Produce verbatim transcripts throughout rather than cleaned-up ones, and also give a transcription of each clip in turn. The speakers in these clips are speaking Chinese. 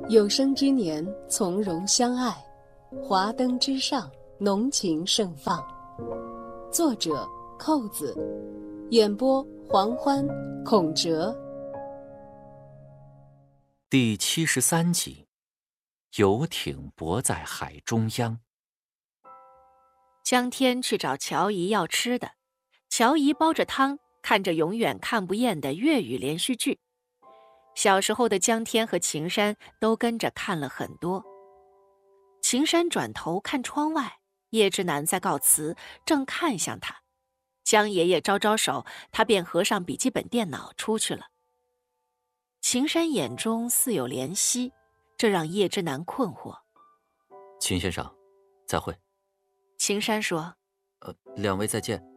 有生之年，从容相爱，华灯之上，浓情盛放。作者：扣子，演播：黄欢、孔哲。 第七十三集，游艇泊在海中央。 江天去找乔姨要吃的，乔姨煲着汤，看着永远看不厌的粤语连续剧。小时候的江天和秦山都跟着看了很多。秦山转头看窗外，叶之南在告辞，正看向他。江爷爷招招手，他便合上笔记本电脑出去了。秦山眼中似有怜惜，这让叶之南困惑。 秦先生，再会。 秦山说： 呃，两位再见。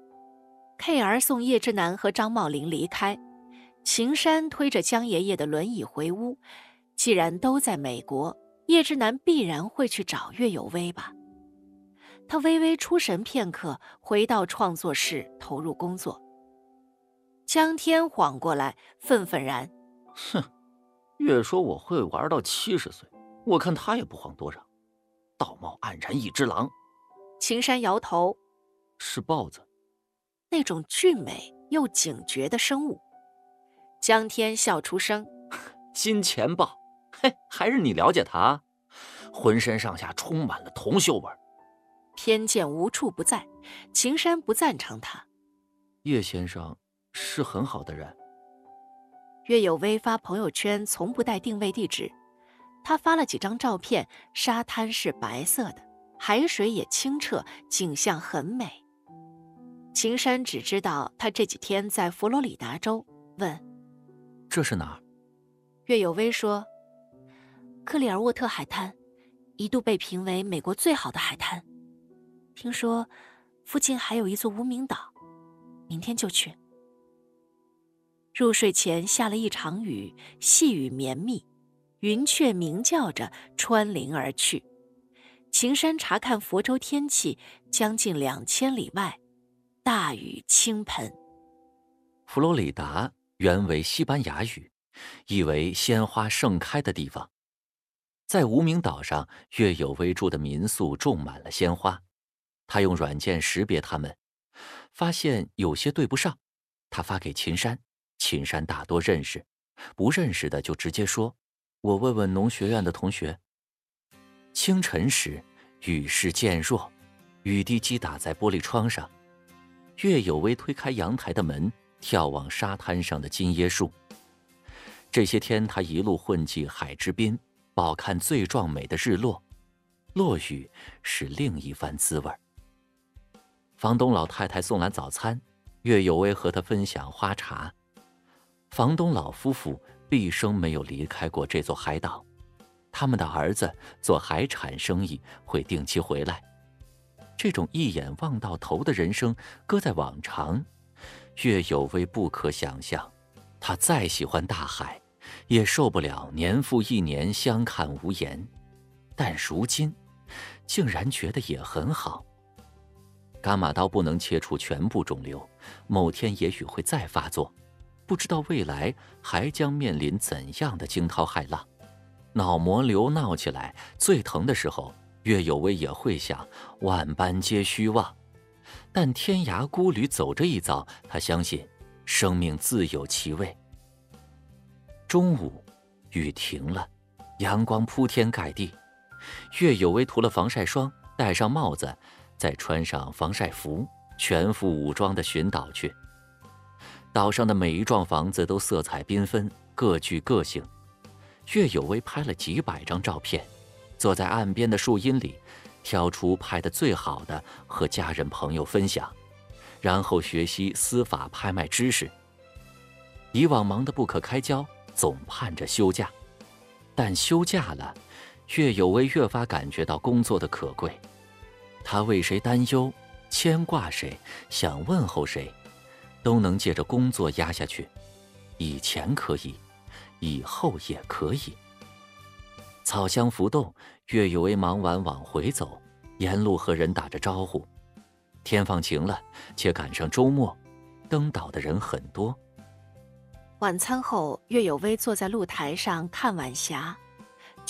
K R 送叶之南和张茂林离开，秦山推着江爷爷的轮椅回屋。既然都在美国，叶之南必然会去找岳有为吧。他微微出神片刻，回到创作室投入工作。江天晃过来，愤愤然： 哼，越说我会玩到七十岁，我看他也不晃多少。道貌岸然一只狼。 秦山摇头： 是豹子。 那种俊美又警觉的生物。江天笑出声： 金钱豹，嘿，还是你了解他，浑身上下充满了铜锈味。 偏见无处不在，秦山不赞成他。 叶先生是很好的人。 岳有为发朋友圈从不带定位地址，他发了几张照片，沙滩是白色的，海水也清澈，景象很美。秦山只知道他这几天在佛罗里达州，问： 这是哪儿？ 岳有为说：克里尔沃特海滩，一度被评为美国最好的海滩。听说附近还有一座无名岛，明天就去。入睡前下了一场雨，细雨绵密，云雀鸣叫着穿林而去。秦山查看佛州天气，将近两千里外，大雨倾盆。 佛罗里达原为西班牙语，意为鲜花盛开的地方。在无名岛上，岳有为住的民宿种满了鲜花。他用软件识别它们，发现有些对不上。他发给秦山，秦山大多认识，不认识的就直接说：我问问农学院的同学。清晨时，雨势渐弱，雨滴击打在玻璃窗上。岳有为推开阳台的门，眺望沙滩上的金椰树。这些天他一路混迹海之滨，饱看最壮美的日落。落雨是另一番滋味。房东老太太送来早餐，岳有为和他分享花茶。房东老夫妇毕生没有离开过这座海岛，他们的儿子做海产生意，会定期回来。这种一眼望到头的人生，搁在往常，岳有为不可想象。他再喜欢大海，也受不了年复一年相看无言。但如今，竟然觉得也很好。伽马刀不能切除全部肿瘤，某天也许会再发作，不知道未来还将面临怎样的惊涛骇浪。脑膜瘤闹起来，最疼的时候，岳有为也会想万般皆虚妄，但天涯孤旅走这一遭，他相信生命自有其味。中午，雨停了，阳光铺天盖地。岳有为涂了防晒霜，戴上帽子，再穿上防晒服，全副武装地寻岛去。岛上的每一幢房子都色彩缤纷，各具个性。岳有为拍了几百张照片，坐在岸边的树荫里，挑出拍得最好的和家人朋友分享，然后学习司法拍卖知识。以往忙得不可开交，总盼着休假，但休假了，岳有为越发感觉到工作的可贵。他为谁担忧，牵挂谁，想问候谁，都能借着工作压下去。以前可以，以后也可以。草香浮动，岳有为忙完往回走，沿路和人打着招呼。天放晴了，且赶上周末，登岛的人很多。 晚餐后，岳有为坐在露台上看晚霞，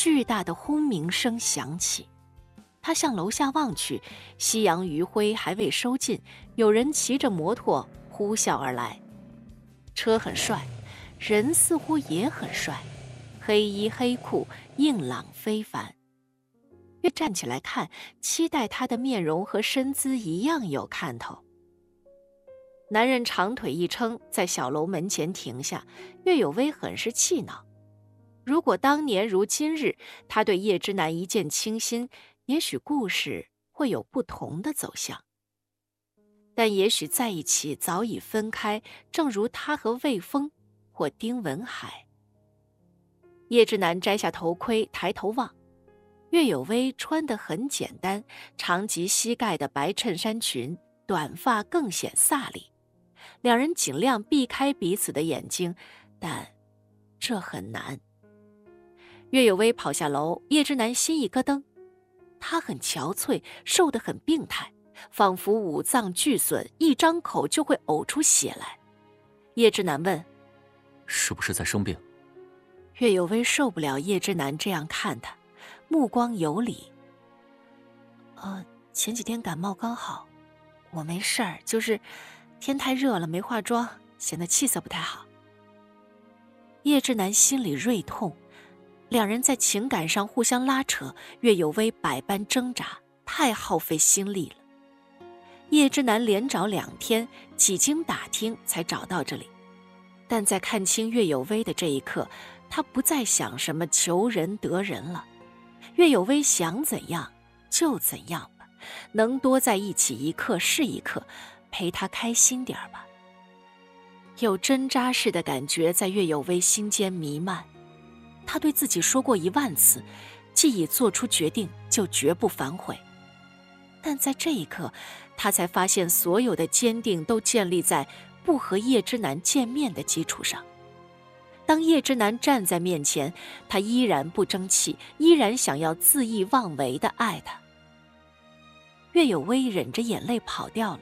巨大的轰鸣声响起。他向楼下望去，夕阳余晖还未收尽，有人骑着摩托呼啸而来。车很帅，人似乎也很帅，黑衣黑裤，硬朗非凡。越站起来看，期待他的面容和身姿一样有看头。男人长腿一撑，在小楼门前停下，岳有为很是气恼。如果当年如今日，他对叶之南一见倾心，也许故事会有不同的走向。但也许在一起早已分开，正如他和魏峰或丁文海。叶之南摘下头盔，抬头望，岳有为穿得很简单，长及膝盖的白衬衫裙，短发更显飒丽。两人尽量避开彼此的眼睛，但这很难。岳有为跑下楼，叶之南心一咯噔。他很憔悴，瘦得很病态，仿佛五脏俱损，一张口就会呕出血来。叶之南问： 是不是在生病？ 岳有为受不了叶之南这样看他，目光有理。呃，前几天感冒刚好，我没事儿，就是天太热了，没化妆，显得气色不太好。叶之南心里锐痛，两人在情感上互相拉扯，岳有为百般挣扎，太耗费心力了。叶之南连找两天，几经打听才找到这里。但在看清岳有为的这一刻，他不再想什么求人得人了。岳有为想怎样就怎样吧，能多在一起一刻是一刻，陪他开心点吧。有针扎似的感觉在岳有为心间弥漫。他对自己说过一万次，既已做出决定，就绝不反悔。但在这一刻，他才发现所有的坚定都建立在不和叶之南见面的基础上。当叶之南站在面前，他依然不争气，依然想要恣意妄为地爱他。岳有为忍着眼泪跑掉了。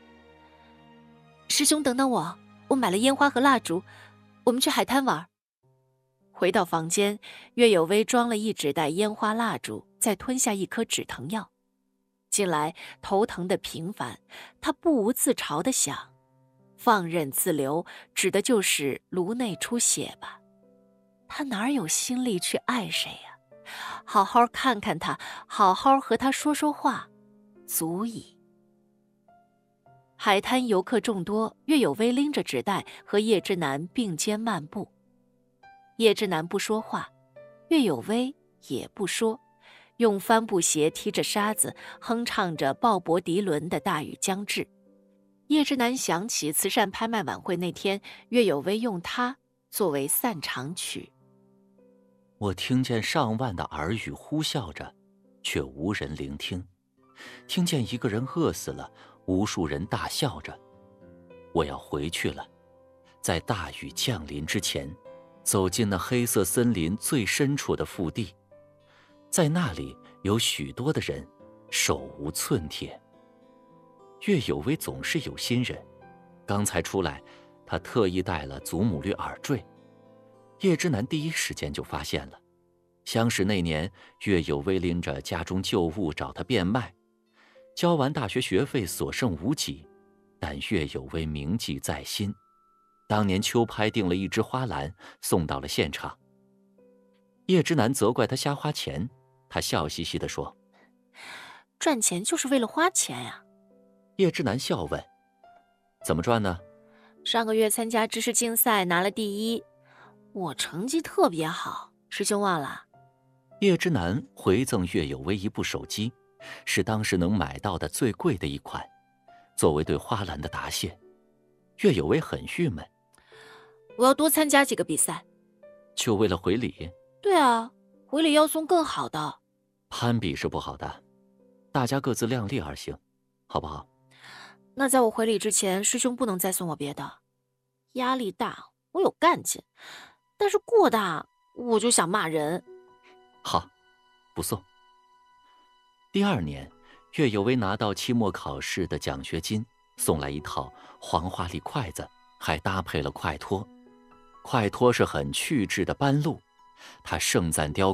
师兄等等我，我买了烟花和蜡烛，我们去海滩玩。回到房间，岳有为装了一纸袋烟花蜡烛，再吞下一颗止疼药。近来头疼的频繁，他不无自嘲地想，放任自流指的就是颅内出血吧。他哪有心力去爱谁呀？好好看看他，好好和他说说话，足矣。海滩游客众多，岳有为拎着纸袋和叶之南并肩漫步。叶之南不说话，岳有为也不说，用帆布鞋踢着沙子，哼唱着鲍勃迪伦的大雨将至。叶之南想起慈善拍卖晚会那天，岳有为用它作为散场曲。 我听见上万的耳语呼啸着，却无人聆听。听见一个人饿死了，无数人大笑着。我要回去了，在大雨降临之前，走进那黑色森林最深处的腹地。在那里有许多的人，手无寸铁。岳有为总是有心人，刚才出来，他特意带了祖母绿耳坠。叶之南第一时间就发现了。相识那年，岳有为拎着家中旧物找他变卖，交完大学学费所剩无几，但岳有为铭记在心。当年秋拍订了一只花篮，送到了现场。叶之南责怪他瞎花钱，他笑嘻嘻地说： 赚钱就是为了花钱呀。 叶之南笑问：怎么赚呢？ 上个月参加知识竞赛拿了第一，我成绩特别好，师兄忘了？ 叶之南回赠岳有为一部手机，是当时能买到的最贵的一款，作为对花篮的答谢。岳有为很郁闷， 我要多参加几个比赛。 就为了回礼？ 对啊，回礼要送更好的。 攀比是不好的，大家各自量力而行，好不好？ 那在我回礼之前，师兄不能再送我别的。压力大，我有干劲，但是过大，我就想骂人。 好，不送。第二年，岳有为拿到期末考试的奖学金，送来一套黄花梨筷子，还搭配了筷托。筷托是很趣致的斑鹿，他盛赞雕工，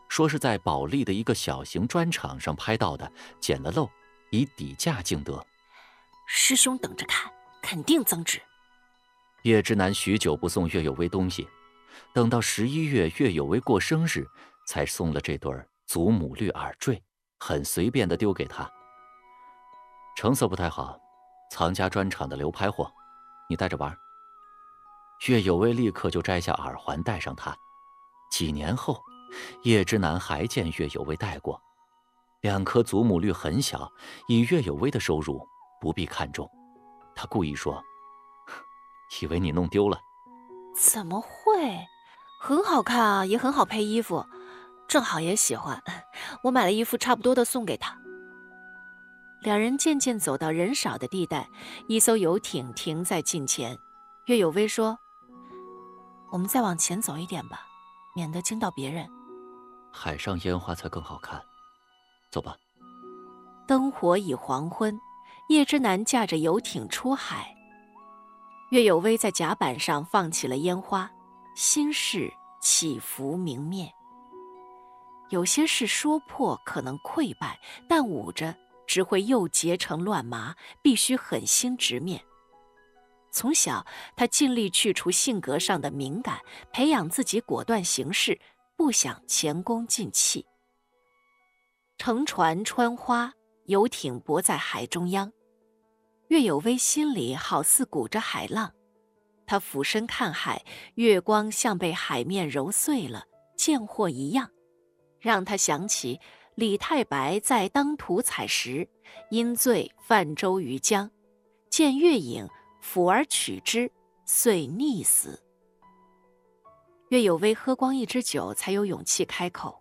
说是在保利的一个小型砖厂上拍到的，捡了漏，以底价竞得。 师兄等着看，肯定增值。 叶之南许久不送岳有为东西，等到十一月岳有为过生日，才送了这对祖母绿耳坠，很随便地丢给他。成色不太好，藏家砖厂的流拍货，你带着玩。岳有为立刻就摘下耳环戴上它。几年后，叶之南还见岳有为戴过，两颗祖母绿很小，以岳有为的收入不必看重。他故意说，以为你弄丢了。 怎么会？很好看啊，也很好配衣服，正好也喜欢，我买了一副差不多的送给他。两人渐渐走到人少的地带，一艘游艇停在近前。岳有为说，我们再往前走一点吧，免得惊到别人。 海上烟花才更好看，走吧。 灯火已黄昏，叶之南驾着游艇出海。岳有为在甲板上放起了烟花，心事起伏明灭。有些事说破可能溃败，但捂着只会又结成乱麻，必须狠心直面。从小，他尽力去除性格上的敏感，培养自己果断行事，不想前功尽弃。乘船穿花，游艇泊在海中央。岳有为心里好似鼓着海浪，他俯身看海，月光像被海面揉碎了，贱货一样，让他想起李太白在当涂采石，因醉泛舟于江，见月影，抚而取之，遂溺死。岳有为喝光一支酒，才有勇气开口：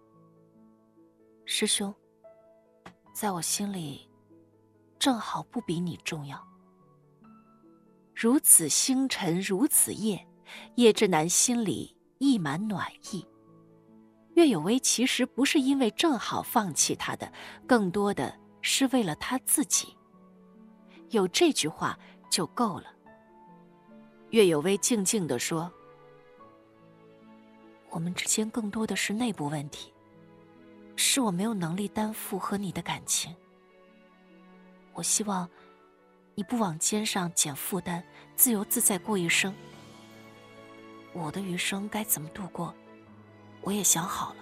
师兄，在我心里正好不比你重要。如此星辰，如此夜，叶之南心里溢满暖意。岳有为其实不是因为正好放弃他的，更多的是为了他自己。有这句话就够了。岳有为静静地说，我们之间更多的是内部问题，是我没有能力担负和你的感情。我希望你不往肩上减负担，自由自在过一生。我的余生该怎么度过，我也想好了。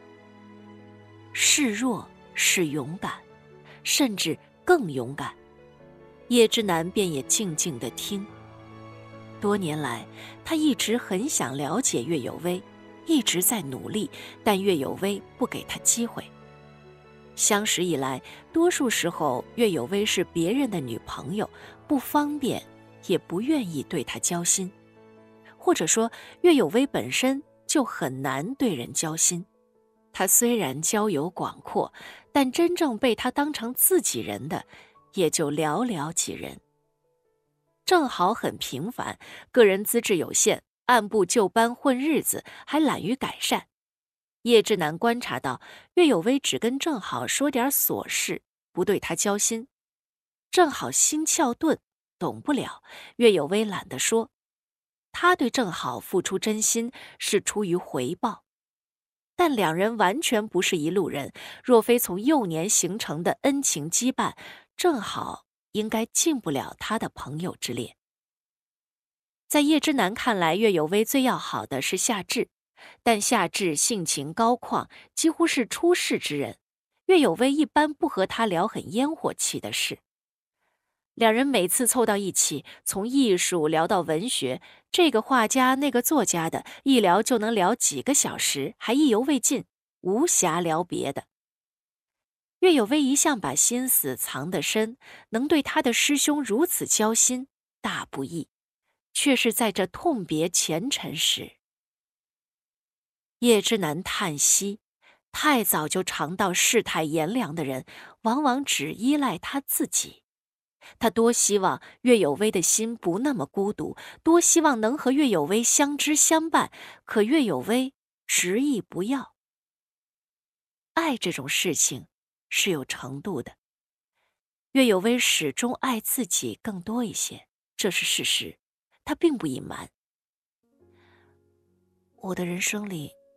示弱是勇敢，甚至更勇敢。叶之南便也静静地听。多年来，他一直很想了解岳有为，一直在努力，但岳有为不给他机会。相识以来，多数时候岳有为是别人的女朋友，不方便也不愿意对他交心，或者说岳有为本身就很难对人交心。他虽然交友广阔，但真正被他当成自己人的也就寥寥几人。正好很平凡，个人资质有限，按部就班混日子，还懒于改善。叶之南观察到，岳有为只跟正好说点琐事，不对他交心。正好心窍钝，懂不了，岳有为懒得说。他对正好付出真心是出于回报，但两人完全不是一路人，若非从幼年形成的恩情羁绊，正好应该进不了他的朋友之列。在叶之南看来，岳有为最要好的是夏至，但夏至性情高旷，几乎是出世之人，岳有为一般不和他聊很烟火气的事。两人每次凑到一起，从艺术聊到文学，这个画家那个作家的，一聊就能聊几个小时，还意犹未尽，无暇聊别的。岳有为一向把心思藏得深，能对他的师兄如此交心，大不易，却是在这痛别前尘时。叶之南叹息，太早就尝到世态炎凉的人，往往只依赖他自己。他多希望岳有为的心不那么孤独，多希望能和岳有为相知相伴，可岳有为执意不要。爱这种事情是有程度的，岳有为始终爱自己更多一些，这是事实，他并不隐瞒。我的人生里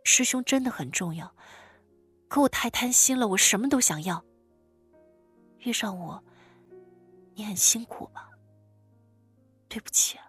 师兄真的很重要，可我太贪心了，我什么都想要。遇上我，你很辛苦吧？对不起啊。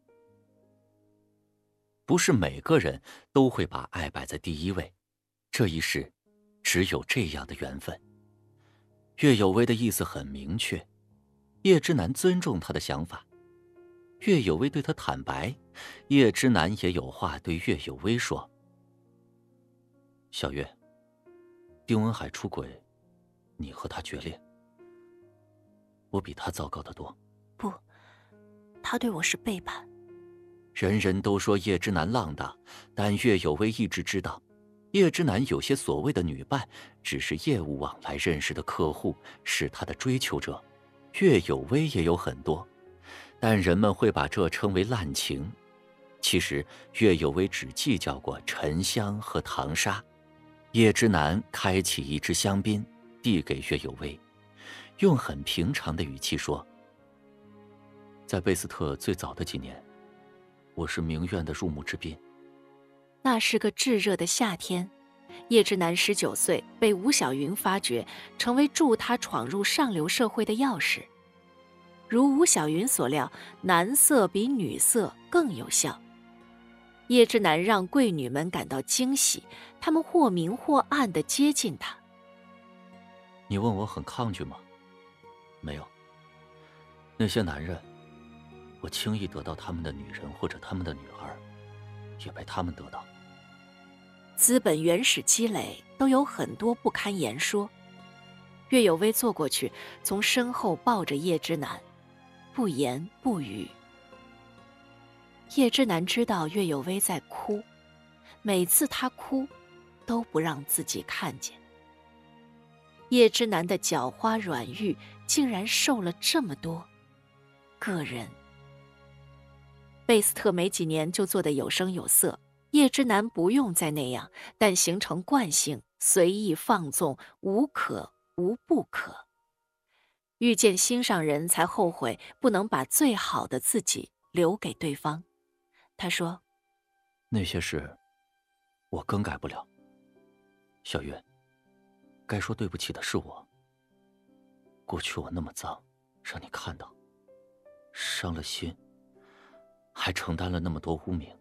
不是每个人都会把爱摆在第一位，这一世只有这样的缘分。岳有为的意思很明确，叶之南尊重他的想法。岳有为对他坦白，叶之南也有话对岳有为说。小月，丁文海出轨，你和他决裂，我比他糟糕得多。 不，他对我是背叛。 人人都说叶之南浪荡，但岳有为一直知道，叶之南有些所谓的女伴，只是业务往来认识的客户，是他的追求者。岳有为也有很多，但人们会把这称为滥情。其实岳有为只计较过沉香和唐沙。叶之南开启一支香槟，递给岳有为，用很平常的语气说：在贝斯特最早的几年，我是名苑的入幕之宾。 那是个炙热的夏天，叶之南十九岁，被吴小云发掘，成为助他闯入上流社会的钥匙。如吴小云所料，男色比女色更有效。叶之南让贵女们感到惊喜，她们或明或暗地接近他。 你问我很抗拒吗？没有。那些男人，我轻易得到他们的女人或者他们的女儿，也被他们得到。 资本原始积累都有很多不堪言说。岳有为坐过去，从身后抱着叶之南，不言不语。叶之南知道岳有为在哭，每次他哭都不让自己看见。叶之南的狡猾软玉竟然瘦了这么多，个人。贝斯特没几年就做得有声有色，叶之南不用再那样，但形成惯性，随意放纵，无可无不可。遇见心上人才后悔不能把最好的自己留给对方。他说： 那些事我更改不了。小月，该说对不起的是我。过去我那么脏，让你看到，伤了心，还承担了那么多污名。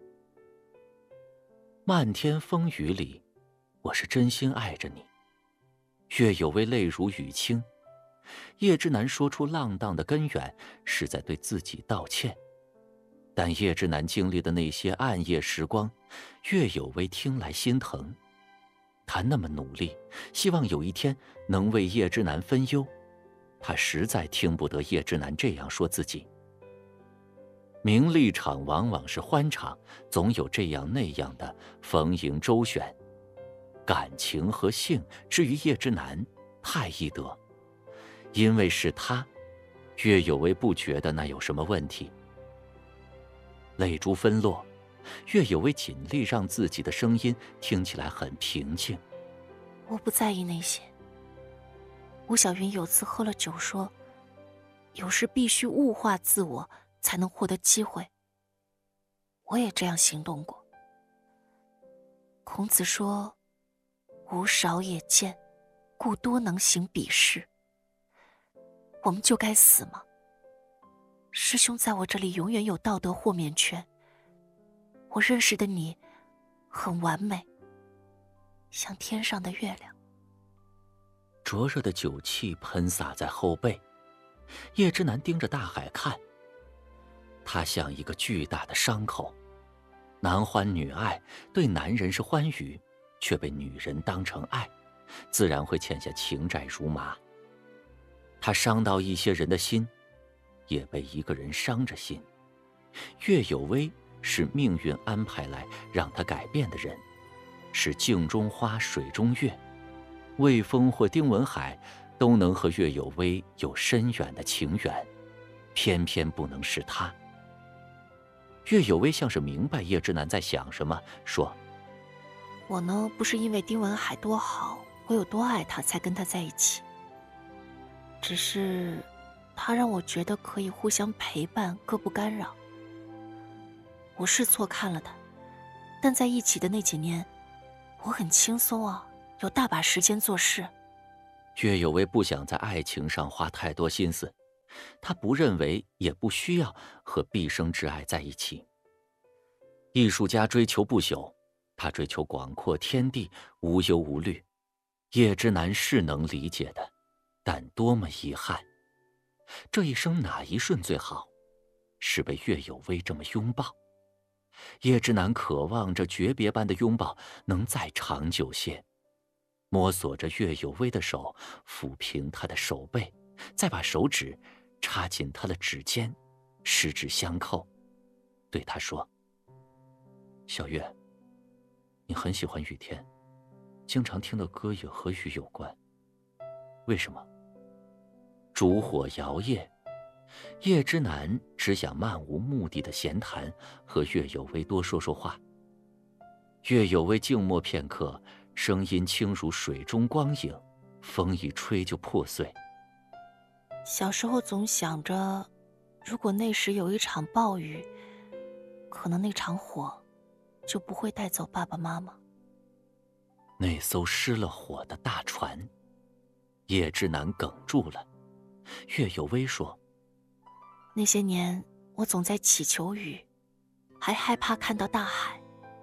漫天风雨里，我是真心爱着你。岳有为泪如雨倾。叶之南说出浪荡的根源，是在对自己道歉。但叶之南经历的那些暗夜时光，岳有为听来心疼。他那么努力，希望有一天能为叶之南分忧，他实在听不得叶之南这样说自己。名利场往往是欢场，总有这样那样的逢迎周旋。感情和性，至于叶之南，太易得。因为是他，岳有为不觉得那有什么问题。泪珠纷落，岳有为尽力让自己的声音听起来很平静。 我不在意那些。吴小云有次喝了酒说，有时必须物化自我才能获得机会。我也这样行动过。孔子说，吾少也见，故多能行彼事。我们就该死吗？师兄在我这里永远有道德豁免权。我认识的你很完美，像天上的月亮。 灼热的酒气喷洒在后背，叶之南盯着大海看，他像一个巨大的伤口。男欢女爱，对男人是欢愉，却被女人当成爱，自然会欠下情债如麻。他伤到一些人的心，也被一个人伤着心。岳有为是命运安排来让他改变的人，是镜中花水中月。魏峰或丁文海都能和岳有为有深远的情缘，偏偏不能是他。岳有为像是明白叶之南在想什么，说： 我呢，不是因为丁文海多好，我有多爱他才跟他在一起，只是他让我觉得可以互相陪伴，各不干扰。我是错看了他，但在一起的那几年， 我很轻松啊，有大把时间做事。 岳有为不想在爱情上花太多心思，他不认为也不需要和毕生挚爱在一起。艺术家追求不朽，他追求广阔天地，无忧无虑。叶之南是能理解的，但多么遗憾，这一生哪一瞬最好？是被岳有为这么拥抱。叶之南渴望着诀别般的拥抱能再长久些，摸索着岳有为的手，抚平他的手背，再把手指插进他的指尖，十指相扣，对他说：小月，你很喜欢雨天，经常听的歌也和雨有关，为什么？烛火摇曳，叶之南只想漫无目的的闲谈，和岳有为多说说话。岳有为静默片刻，声音轻如水中光影，风一吹就破碎。 小时候总想着，如果那时有一场暴雨，可能那场火就不会带走爸爸妈妈。 那艘失了火的大船，叶之南哽住了。岳有为说： 那些年我总在祈求雨，还害怕看到大海，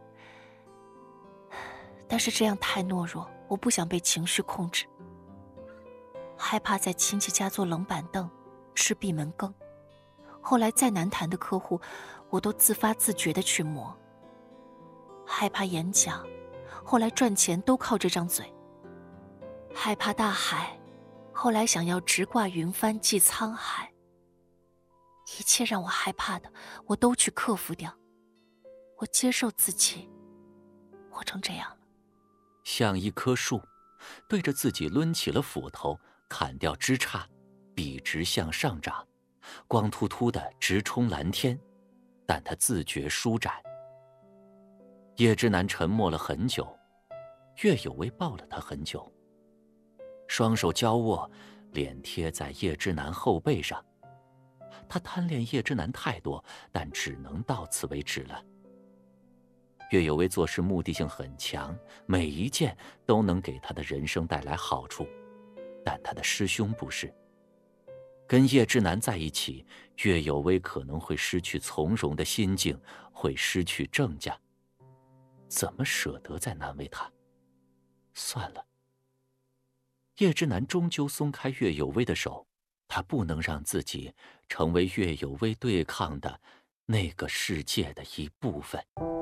但是这样太懦弱，我不想被情绪控制，害怕在亲戚家坐冷板凳吃闭门羹，后来再难谈的客户我都自发自觉地去磨，害怕演讲，后来赚钱都靠这张嘴，害怕大海，后来想要直挂云帆济沧海。一切让我害怕的，我都去克服掉。我接受自己活成这样了。 像一棵树，对着自己抡起了斧头，砍掉枝杈，笔直向上长，光秃秃的直冲蓝天，但他自觉舒展。叶之南沉默了很久，岳有为抱了他很久，双手交握，脸贴在叶之南后背上。他贪恋叶之南太多，但只能到此为止了。岳有为做事目的性很强，每一件都能给他的人生带来好处，但他的师兄不是。跟叶之南在一起，岳有为可能会失去从容的心境，会失去郑家。怎么舍得再难为他？算了。叶之南终究松开岳有为的手，他不能让自己成为岳有为对抗的那个世界的一部分。